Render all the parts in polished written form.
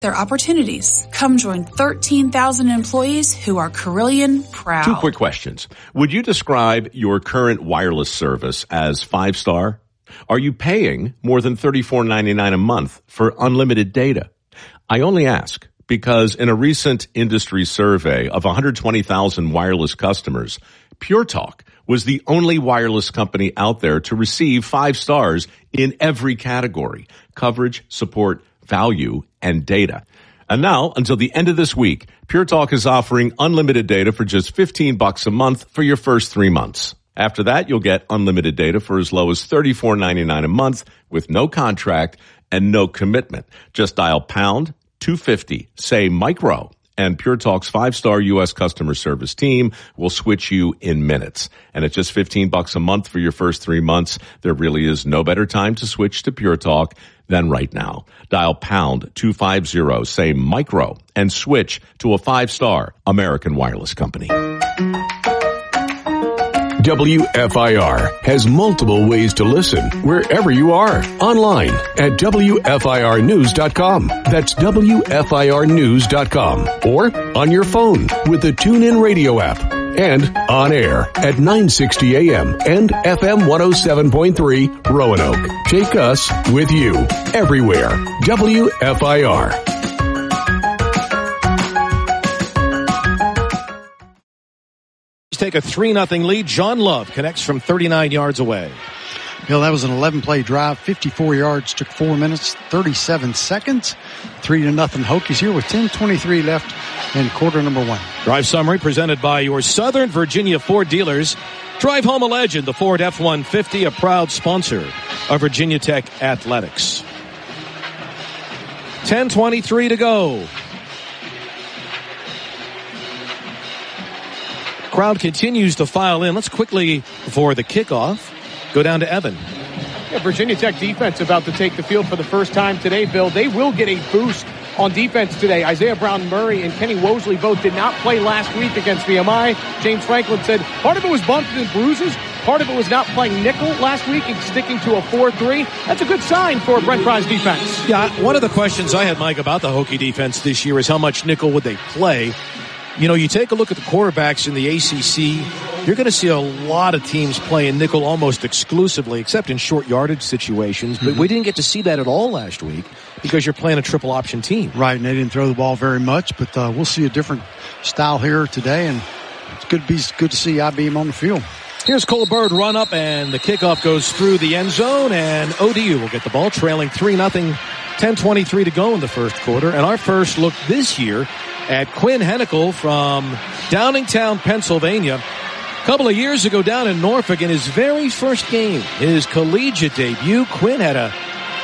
Their opportunities. Come join 13,000 employees who are Carillion proud. 2 quick questions. Would you describe your current wireless service as 5-star? Are you paying more than $34.99 a month for unlimited data? I only ask because in a recent industry survey of 120,000 wireless customers, Pure Talk was the only wireless company out there to receive 5 stars in every category: coverage, support, value, and data. And now, until the end of this week, Pure Talk is offering unlimited data for just $15 a month for your first 3 months. After that, you'll get unlimited data for as low as $34.99 a month with no contract and no commitment. Just dial pound 250, say micro, and Pure Talk's 5-star U.S. customer service team will switch you in minutes. And at just $15 a month for your first 3 months, there really is no better time to switch to Pure Talk than right now. Dial pound 250, say micro, and switch to a 5-star American wireless company. WFIR has multiple ways to listen wherever you are. Online at WFIRnews.com. That's WFIRnews.com. Or on your phone with the TuneIn Radio app. And on air at 960 AM and FM 107.3 Roanoke. Take us with you everywhere. WFIR. Take a 3-0 lead. John Love connects from 39 yards away. Bill, that was an 11-play drive, 54 yards, took 4 minutes, 37 seconds. 3-0 Hokies here with 10:23 left in quarter number 1. Drive summary presented by your Southern Virginia Ford dealers. Drive home a legend, the Ford F-150, a proud sponsor of Virginia Tech Athletics. 10:23 to go. Crowd continues to file in. Let's quickly, before the kickoff, go down to Evan. Yeah, Virginia Tech defense about to take the field for the first time today, Bill. They will get a boost on defense today. Isaiah Brown-Murray and Kenny Wosley both did not play last week against VMI. James Franklin said part of it was bumps and bruises. Part of it was not playing nickel last week and sticking to a 4-3. That's a good sign for Brent Pry's defense. Yeah, one of the questions I had, Mike, about the Hokie defense this year is how much nickel would they play? You know, you take a look at the quarterbacks in the ACC, you're going to see a lot of teams playing nickel almost exclusively, except in short yardage situations. But we didn't get to see that at all last week because you're playing a triple option team. Right, and they didn't throw the ball very much, but we'll see a different style here today, and it's good to see IBM on the field. Here's Cole Bird run up, and the kickoff goes through the end zone, and ODU will get the ball, trailing 3-0, 10:23 to go in the first quarter. And our first look this year at Quinn Hennikel from Downingtown, Pennsylvania. A couple of years ago down in Norfolk, in his very first game, his collegiate debut, Quinn had a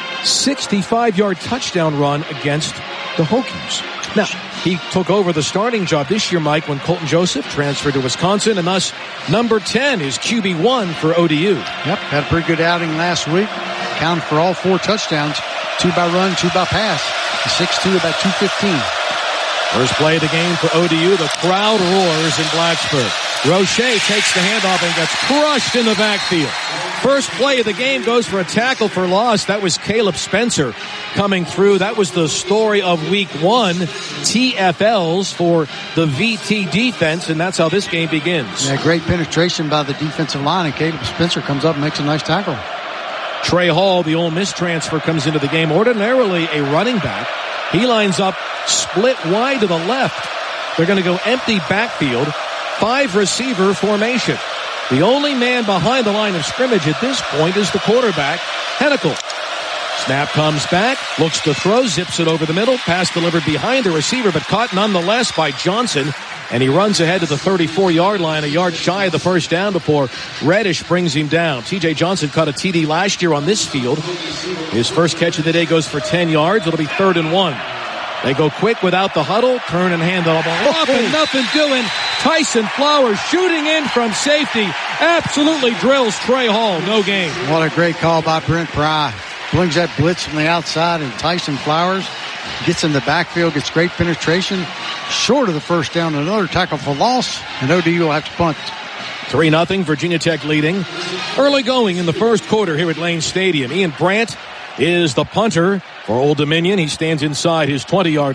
65-yard touchdown run against the Hokies. Now, he took over the starting job this year, Mike, when Colton Joseph transferred to Wisconsin, and thus number 10 is QB1 for ODU. Yep, had a pretty good outing last week. Counted for all 4 touchdowns, 2 by run, 2 by pass. 6'2", about 215. First play of the game for ODU. The crowd roars in Blacksburg. Roche takes the handoff and gets crushed in the backfield. First play of the game goes for a tackle for loss. That was Caleb Spencer coming through. That was the story of week 1. TFLs for the VT defense, and that's how this game begins. Yeah, great penetration by the defensive line, and Caleb Spencer comes up and makes a nice tackle. Trey Hall, the Ole Miss transfer, comes into the game. Ordinarily a running back. He lines up split wide to the left. They're going to go empty backfield. 5-receiver formation. The only man behind the line of scrimmage at this point is the quarterback, Hennikel. Snap comes back, looks to throw, zips it over the middle. Pass delivered behind the receiver, but caught nonetheless by Johnson. And he runs ahead to the 34-yard line, a yard shy of the first down before Reddish brings him down. T.J. Johnson caught a TD last year on this field. His first catch of the day goes for 10 yards. It'll be 3rd and 1. They go quick without the huddle, turn and hand the ball off, and nothing doing. Tyson Flowers shooting in from safety. Absolutely drills Trey Hall. No gain. What a great call by Brent Pry. Brings that blitz from the outside, and Tyson Flowers gets in the backfield, gets great penetration. Short of the first down, another tackle for loss, and ODU will have to punt. 3-0, Virginia Tech leading. Early going in the first quarter here at Lane Stadium. Ian Brandt is the punter for Old Dominion. He stands inside his 20-yard